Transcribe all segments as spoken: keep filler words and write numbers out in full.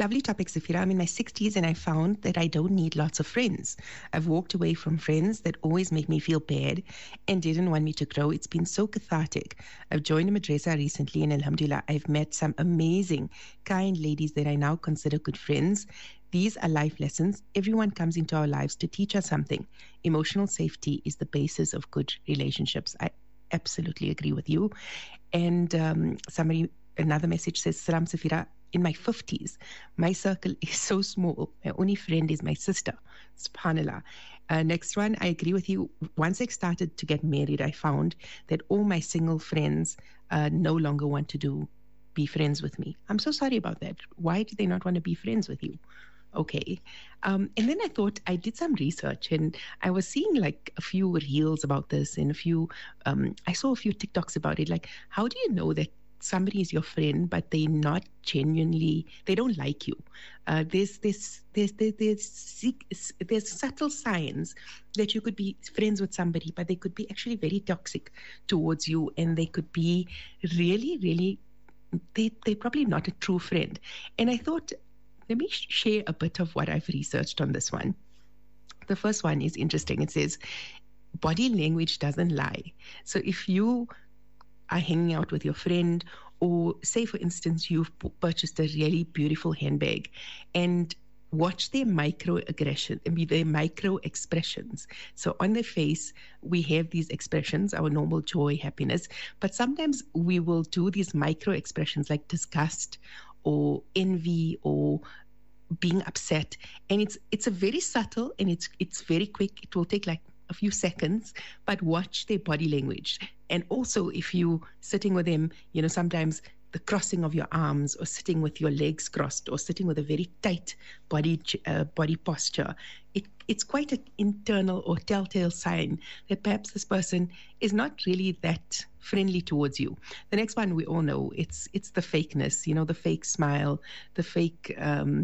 Lovely topic, Safira. I'm in my sixties and I found that I don't need lots of friends. I've walked away from friends that always make me feel bad and didn't want me to grow. It's been so cathartic. I've joined a madrasa recently and alhamdulillah, I've met some amazing, kind ladies that I now consider good friends. These are life lessons. Everyone comes into our lives to teach us something. Emotional safety is the basis of good relationships. I absolutely agree with you. And um, somebody, another message says, Salam Safira, in my fifties, my circle is so small. My only friend is my sister. SubhanAllah. Uh, next one, I agree with you. Once I started to get married, I found that all my single friends uh, no longer want to do be friends with me. I'm so sorry about that. Why do they not want to be friends with you? Okay. Um, and then I thought, I did some research and I was seeing like a few reels about this and a few, um, I saw a few TikToks about it. Like, how do you know that somebody is your friend, but they're not genuinely, they don't like you? Uh, there's this, there's, there's, there's, there's subtle signs that you could be friends with somebody, but they could be actually very toxic towards you. And they could be really, really, they, they're probably not a true friend. And I thought, let me share a bit of what I've researched on this one. The first one is interesting. It says, body language doesn't lie. So if you are hanging out with your friend, or say, for instance, you've purchased a really beautiful handbag and watch their microaggression, their micro expressions. So on their face, we have these expressions, our normal joy, happiness, but sometimes we will do these micro expressions like disgust or envy or being upset, and it's it's a very subtle and it's it's very quick. It will take like a few seconds, but watch their body language. And also, if you sitting with them, you know, sometimes the crossing of your arms, or sitting with your legs crossed, or sitting with a very tight body uh, body posture, it it's quite an internal or telltale sign that perhaps this person is not really that friendly towards you. The next one we all know, it's it's the fakeness, you know, the fake smile, the fake um,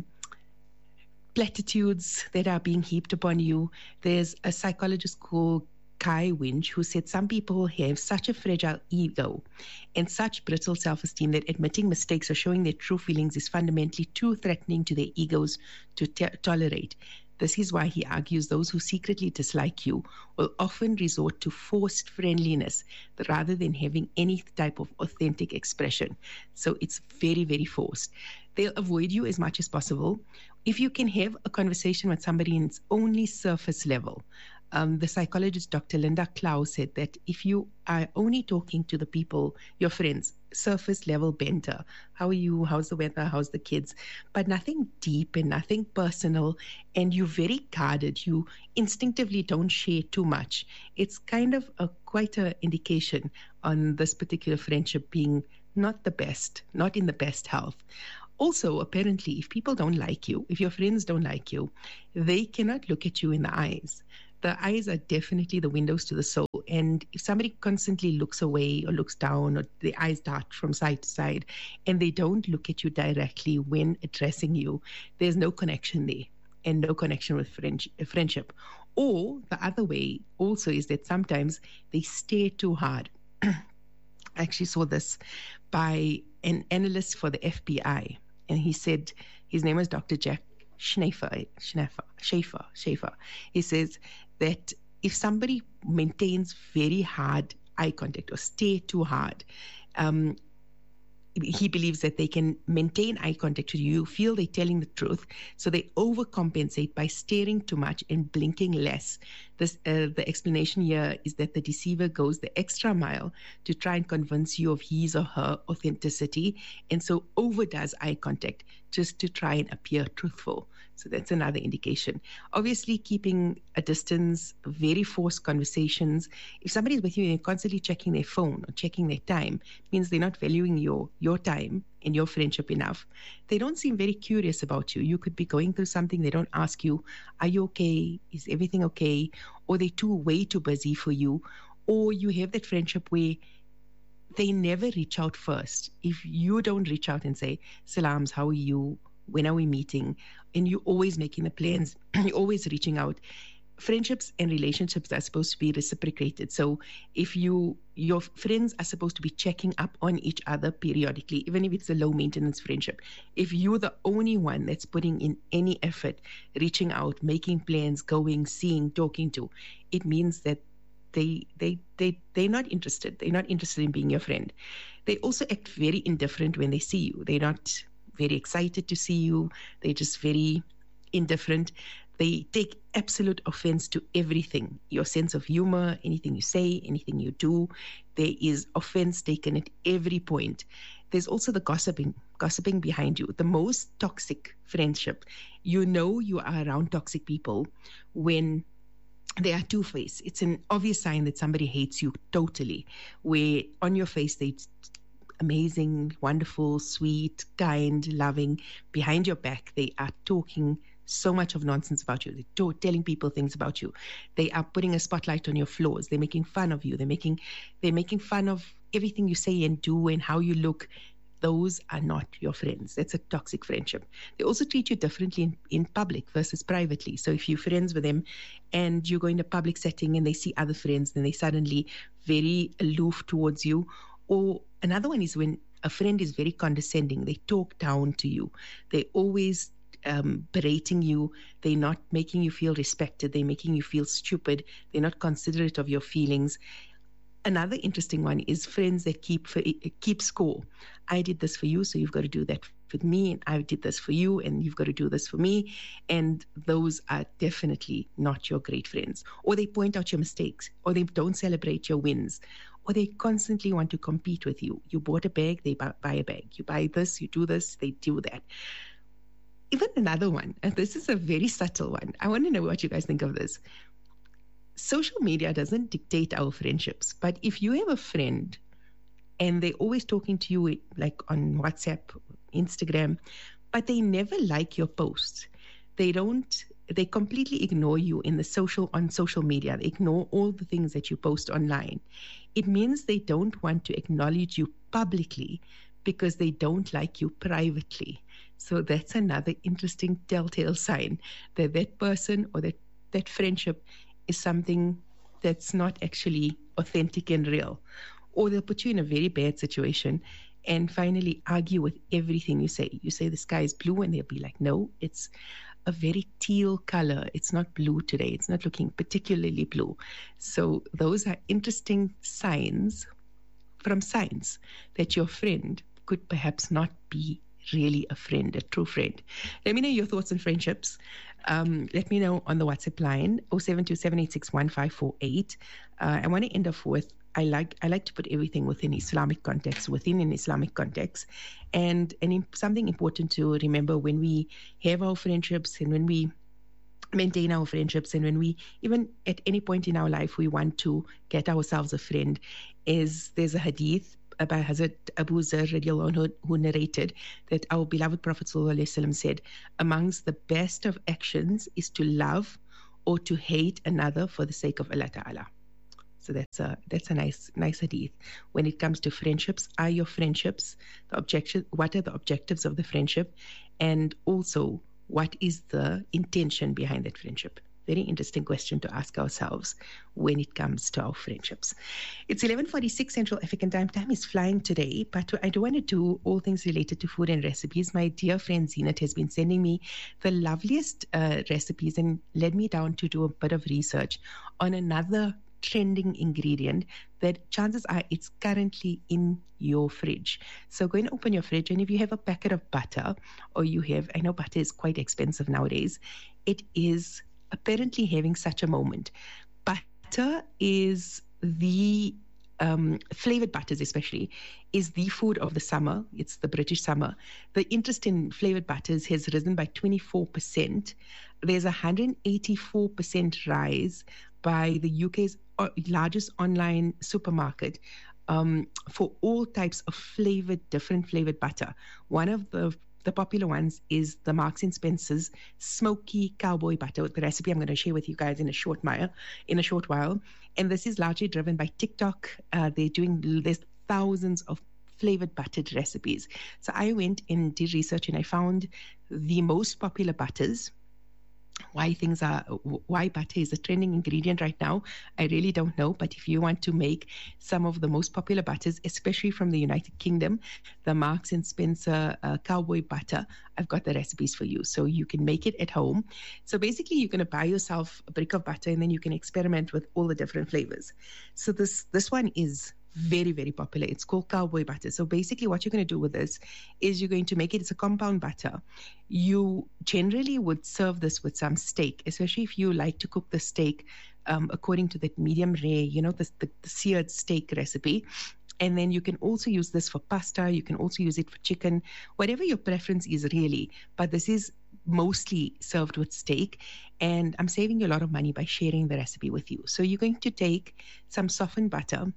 platitudes that are being heaped upon you. There's a psychologist called Kai Winch who said some people have such a fragile ego and such brittle self-esteem that admitting mistakes or showing their true feelings is fundamentally too threatening to their egos to te- tolerate. This is why he argues those who secretly dislike you will often resort to forced friendliness rather than having any type of authentic expression. So it's very, very forced. They'll avoid you as much as possible. If you can have a conversation with somebody and it's only surface level, Um, the psychologist Doctor Linda Klaus said that if you are only talking to the people, your friends, surface level banter, how are you, how's the weather, how's the kids, but nothing deep and nothing personal, and you're very guarded, you instinctively don't share too much, it's kind of a quite an indication on this particular friendship being not the best, not in the best health. Also, apparently, if people don't like you, if your friends don't like you, they cannot look at you in the eyes. The eyes are definitely the windows to the soul. And if somebody constantly looks away or looks down, or the eyes dart from side to side, and they don't look at you directly when addressing you, there's no connection there and no connection with friend- friendship. Or the other way also is that sometimes they stare too hard. I actually saw this by an analyst for the F B I, and he said, his name was Doctor Jack Schnefer, Schnefer, Schaefer, Schaefer. He says that if somebody maintains very hard eye contact or stare too hard, um, he believes that they can maintain eye contact with you, feel they're telling the truth, so they overcompensate by staring too much and blinking less. This, uh, the explanation here is that the deceiver goes the extra mile to try and convince you of his or her authenticity, and so overdoes eye contact just to try and appear truthful. So that's another indication. Obviously, keeping a distance, very forced conversations. If somebody's with you and they're constantly checking their phone or checking their time, means they're not valuing your, your time and your friendship enough. They don't seem very curious about you. You could be going through something, they don't ask you, are you okay? Is everything okay? Or they're too way too busy for you. Or you have that friendship where they never reach out first. If you don't reach out and say, Salams, how are you? When are we meeting? And you're always making the plans, you're always reaching out. friendships and relationships are supposed to be reciprocated. So if you your friends are supposed to be checking up on each other periodically, even if it's a low maintenance friendship. If you're the only one that's putting in any effort, reaching out, making plans, going, seeing, talking to, it means that they they they they're not interested. They're not interested in being your friend. They also act very indifferent when they see you. They're not very excited to see you. They're just very indifferent. They take absolute offense to everything, your sense of humor, anything you say, anything you do. There is offense taken at every point. There's also the gossiping, gossiping behind you. The most toxic friendship. You know you are around toxic people when they are two-faced. It's an obvious sign that somebody hates you totally, where on your face they're amazing, wonderful, sweet, kind, loving. Behind your back, they are talking so much of nonsense about you. They're telling people things about you. They are putting a spotlight on your flaws. They're making fun of you. They're making they're making fun of everything you say and do and how you look. Those are not your friends. That's a toxic friendship. They also treat you differently in, in public versus privately. So if you're friends with them and you go in a public setting and they see other friends, then they suddenly very aloof towards you. Or another one is when a friend is very condescending. They talk down to you. They always Um, berating you. They're not making you feel respected. They're making you feel stupid. They're not considerate of your feelings. Another interesting one is friends that keep for, keep score. I did this for you, so you've got to do that with me. And I did this for you, and you've got to do this for me. And those are definitely not your great friends. Or they point out your mistakes, or they don't celebrate your wins, or they constantly want to compete with you. You bought a bag, they buy, buy a bag. You buy this, you do this, they do that. Even another one, and this is a very subtle one. I want to know what you guys think of this. Social media doesn't dictate our friendships, but if you have a friend and they're always talking to you like on WhatsApp, Instagram, but they never like your posts, they don't, they completely ignore you in the social, on social media. They ignore all the things that you post online. It means they don't want to acknowledge you publicly because they don't like you privately. So that's another interesting telltale sign that that person or that, that friendship is something that's not actually authentic and real. Or they'll put you in a very bad situation and finally argue with everything you say. You say the sky is blue and they'll be like, no, it's a very teal color. It's not blue today. It's not looking particularly blue. So those are interesting signs from science that your friend could perhaps not be really a friend, a true friend. Let me know your thoughts on friendships. Um, let me know on the WhatsApp line, oh seven two seven eight six one five four eight. Uh, I want to end off with, I like I like to put everything within Islamic context, within an Islamic context. And, and something important to remember when we have our friendships and when we maintain our friendships and when we, even at any point in our life, we want to get ourselves a friend, is there's a hadith by Hazrat Abu Zar radiallahu anhu, who narrated that our beloved Prophet sallallahu alaihi wasallam said, amongst the best of actions is to love or to hate another for the sake of Allah Ta'ala. So that's a that's a nice nice hadith. When it comes to friendships, are your friendships the objection? What are the objectives of the friendship, and also what is the intention behind that friendship? Very interesting question to ask ourselves when it comes to our friendships. It's eleven forty-six Central African Time. Time is flying today, but I do want to do all things related to food and recipes. My dear friend Zenat has been sending me the loveliest uh, recipes and led me down to do a bit of research on another trending ingredient that chances are it's currently in your fridge. So go and open your fridge, and if you have a packet of butter, or you have, I know butter is quite expensive nowadays, it is apparently having such a moment. Butter is the um, flavored butters especially is the food of the summer. It's the British summer. The interest in flavored butters has risen by twenty-four percent. There's a one hundred eighty-four percent rise by the U K's largest online supermarket um, for all types of flavored, different flavored butter. One of the The popular ones is the Marks and Spencer's smoky cowboy butter. The recipe I'm going to share with you guys in a short while. In a short while, and this is largely driven by TikTok. Uh, they're doing there's thousands of flavored buttered recipes. So I went and did research, and I found the most popular butters why things are why butter is a trending ingredient right now, I really don't know. But if you want to make some of the most popular butters, especially from the United Kingdom, the Marks and Spencer uh, cowboy butter, I've got the recipes for you, so you can make it at home. So basically you're going to buy yourself a brick of butter, and then you can experiment with all the different flavors. So this this one is very, very popular. It's called cowboy butter. So basically what you're going to do with this is you're going to make it, it's a compound butter. You generally would serve this with some steak, especially if you like to cook the steak um, according to the medium rare, you know, the, the, the seared steak recipe. And then you can also use this for pasta. You can also use it for chicken, whatever your preference is really. But this is mostly served with steak. And I'm saving you a lot of money by sharing the recipe with you. So you're going to take some softened butter.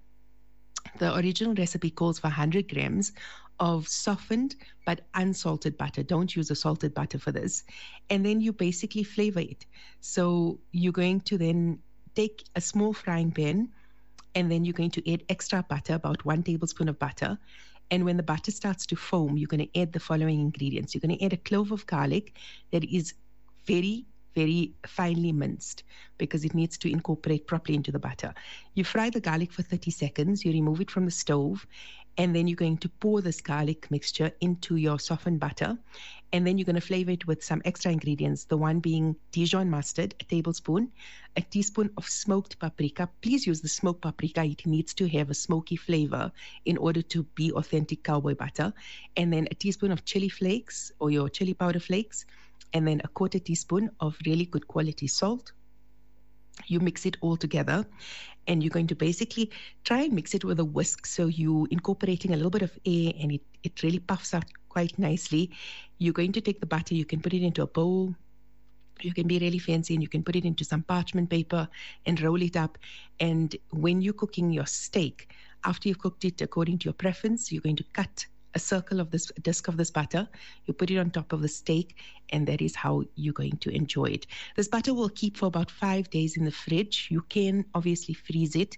The original recipe calls for one hundred grams of softened but unsalted butter. Don't use a salted butter for this. And then you basically flavor it. So you're going to then take a small frying pan, and then you're going to add extra butter, about one tablespoon of butter. And when the butter starts to foam, you're going to add the following ingredients. You're going to add a clove of garlic that is very very finely minced, because it needs to incorporate properly into the butter. You fry the garlic for thirty seconds, you remove it from the stove, and then you're going to pour this garlic mixture into your softened butter. And then you're going to flavor it with some extra ingredients, the one being Dijon mustard, a tablespoon, a teaspoon of smoked paprika. Please use the smoked paprika. It needs to have a smoky flavor in order to be authentic cowboy butter. And then a teaspoon of chili flakes, or your chili powder flakes, and then a quarter teaspoon of really good quality salt. You mix it all together, and you're going to basically try and mix it with a whisk. So you incorporating a little bit of air, and it, it really puffs out quite nicely. You're going to take the butter, you can put it into a bowl. You can be really fancy, and you can put it into some parchment paper and roll it up. And when you're cooking your steak, after you've cooked it according to your preference, you're going to cut a circle of this, a disc of this butter. You put it on top of the steak, and that is how you're going to enjoy it. This butter will keep for about five days in the fridge. You can obviously freeze it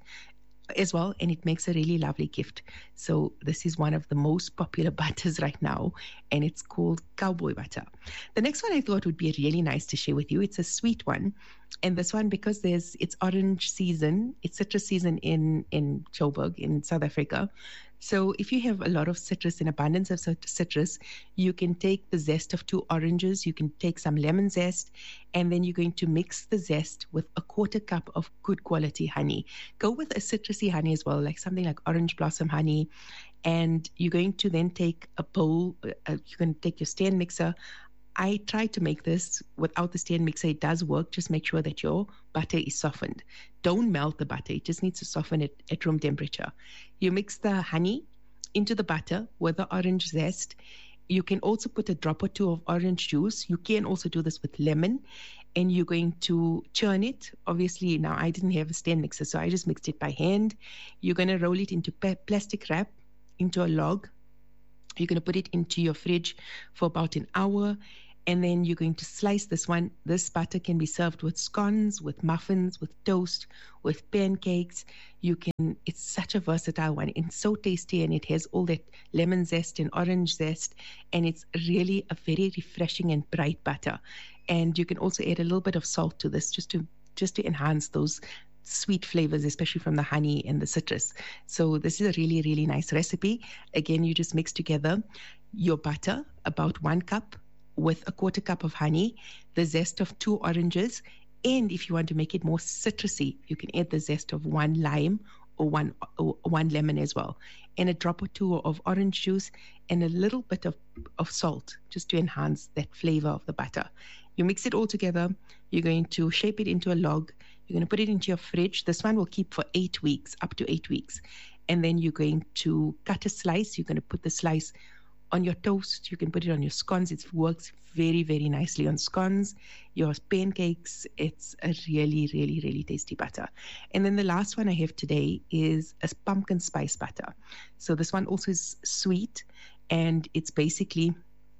as well, and it makes a really lovely gift. So this is one of the most popular butters right now, and it's called cowboy butter. The next one I thought would be really nice to share with you. It's a sweet one, and this one, because there's it's orange season, it's citrus season in in Joburg in South Africa. So if you have a lot of citrus, an abundance of citrus, you can take the zest of two oranges, you can take some lemon zest, and then you're going to mix the zest with a quarter cup of good quality honey. Go with a citrusy honey as well, like something like orange blossom honey. And you're going to then take a bowl, uh, you're going to take your stand mixer. I tried to make this without the stand mixer. It does work. Just make sure that your butter is softened. Don't melt the butter. It just needs to soften it at room temperature. You mix the honey into the butter with the orange zest. You can also put a drop or two of orange juice. You can also do this with lemon. And you're going to churn it. Obviously, now I didn't have a stand mixer, so I just mixed it by hand. You're going to roll it into plastic wrap, into a log. You're going to put it into your fridge for about an hour, and then you're going to slice this one. This butter can be served with scones, with muffins, with toast, with pancakes. You can, it's such a versatile one. It's so tasty, and it has all that lemon zest and orange zest, and it's really a very refreshing and bright butter. And you can also add a little bit of salt to this, just to just to enhance those sweet flavors, especially from the honey and the citrus. So this is a really, really nice recipe. Again, you just mix together your butter, about one cup, with a quarter cup of honey, the zest of two oranges, and if you want to make it more citrusy, you can add the zest of one lime or one or one lemon as well, and a drop or two of orange juice, and a little bit of, of salt, just to enhance that flavor of the butter. You mix it all together. You're going to shape it into a log. You're going to put it into your fridge. This one will keep for eight weeks, up to eight weeks. And then you're going to cut a slice. You're going to put the slice on your toast. You can put it on your scones. It works very, very nicely on scones, your pancakes. It's a really, really, really tasty butter. And then the last one I have today is a pumpkin spice butter. So this one also is sweet, and it's basically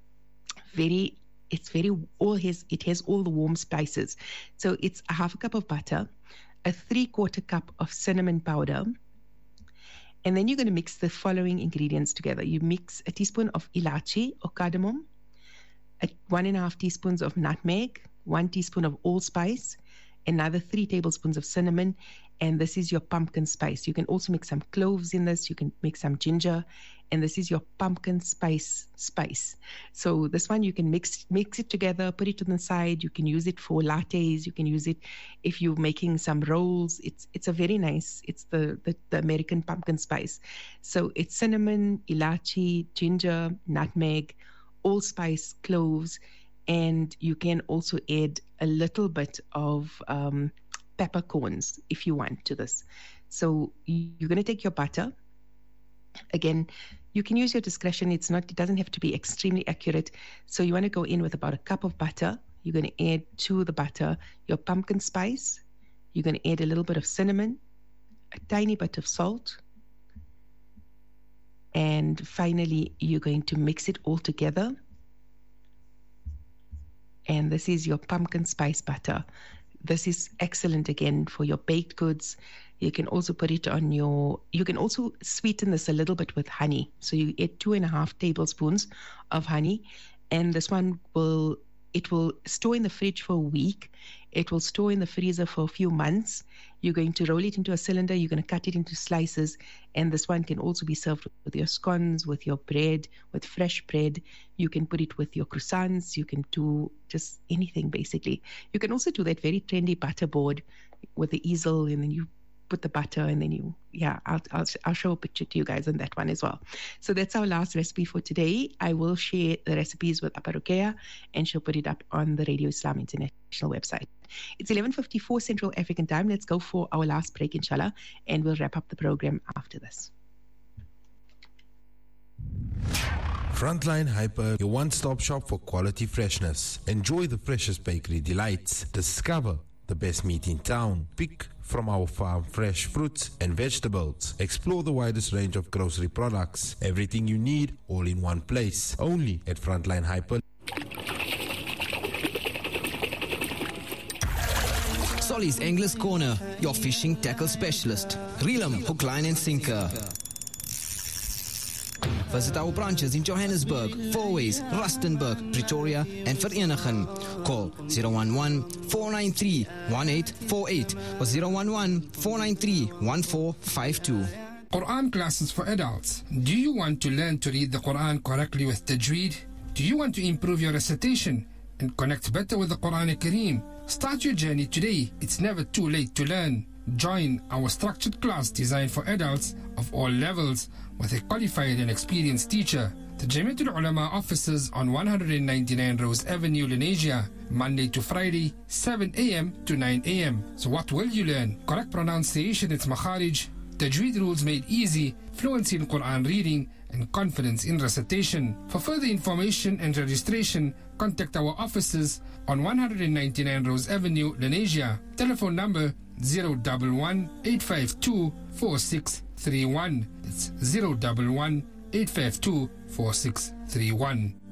very It's very all has it has all the warm spices. So it's a half a cup of butter, a three quarter cup of cinnamon powder, and then you're going to mix the following ingredients together. You mix a teaspoon of ilachi or cardamom, a one and a half teaspoons of nutmeg, one teaspoon of allspice, another three tablespoons of cinnamon, and this is your pumpkin spice. You can also mix some cloves in this. You can mix some ginger, and this is your pumpkin spice spice. So this one you can mix mix it together, put it on the side. You can use it for lattes. You can use it if you're making some rolls. It's it's a very nice. It's the the, the American pumpkin spice. So it's cinnamon, ilachi, ginger, nutmeg, allspice, cloves, and you can also add a little bit of um, peppercorns if you want to this. So you're going to take your butter. Again, you can use your discretion. It's not, it doesn't have to be extremely accurate. So you want to go in with about a cup of butter. You're going to add to the butter your pumpkin spice. You're going to add a little bit of cinnamon, a tiny bit of salt. And finally, you're going to mix it all together. And this is your pumpkin spice butter. This is excellent again for your baked goods. You can also put it on your, you can also sweeten this a little bit with honey. So you add two and a half tablespoons of honey. And this one will, it will store in the fridge for a week. It will store in the freezer for a few months. You're going to roll it into a cylinder. You're going to cut it into slices. And this one can also be served with your scones, with your bread, with fresh bread. You can put it with your croissants. You can do just anything, basically. You can also do that very trendy butter board with the easel, and then you put the butter, and then you, yeah, I'll, I'll, I'll show a picture to you guys on that one as well. So that's our last recipe for today. I will share the recipes with Appa Ruqeya, and she'll put it up on the Radio Islam International website. It's eleven fifty-four Central African Time. Let's go for our last break, inshallah, and we'll wrap up the program after this. Frontline Hyper, your one-stop shop for quality freshness. Enjoy the freshest bakery delights. Discover the best meat in town. Pick from our farm fresh fruits and vegetables. Explore the widest range of grocery products. Everything you need, all in one place. Only at Frontline Hyper. Solly's Anglers Corner, your fishing tackle specialist. Reel 'em, hook, line and sinker. Visit our branches in Johannesburg, Fourways, Rustenburg, Pretoria and Vereeniging. Call zero one one, four nine three, one eight four eight or zero one one, four nine three, one four five two. Quran classes for adults. Do you want to learn to read the Quran correctly with Tajweed? Do you want to improve your recitation and connect better with the Quran Kareem? Start your journey today. It's never too late to learn. Join our structured class designed for adults of all levels with a qualified and experienced teacher. The Jamiatul Ulama offices on one ninety-nine Rose Avenue, Lenasia, Monday to Friday, seven a.m. to nine a.m. So what will you learn? Correct pronunciation, it's Makharij, Tajweed rules made easy, fluency in Quran reading, and confidence in recitation. For further information and registration, contact our offices on one ninety-nine Rose Avenue, Lenasia. Telephone number zero one one, eight five two, four six three one. It's zero one one, eight five two, four six three one.